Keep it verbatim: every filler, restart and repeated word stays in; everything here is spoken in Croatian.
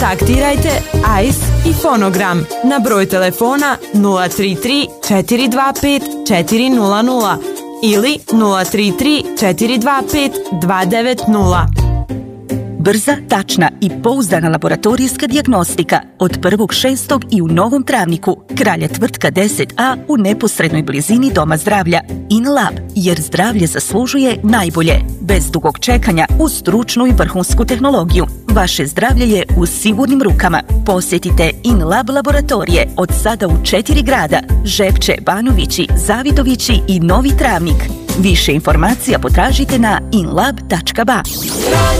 Kontaktirajte Ice i Fonogram na broj telefona nula tri tri četiri dva pet četiri nula nula ili nula tri tri četiri dva pet dva devet nula. Brza, tačna i pouzdana laboratorijska dijagnostika od prvog šestog i u Novom Travniku. Kralja tvrtka deset a u neposrednoj blizini Doma zdravlja. InLab, jer zdravlje zaslužuje najbolje. Bez dugog čekanja, uz stručnu i vrhunsku tehnologiju. Vaše zdravlje je u sigurnim rukama. Posjetite InLab laboratorije od sada u četiri grada: Žepče, Banovići, Zavidovići i Novi Travnik. Više informacija potražite na inlab tačka ba.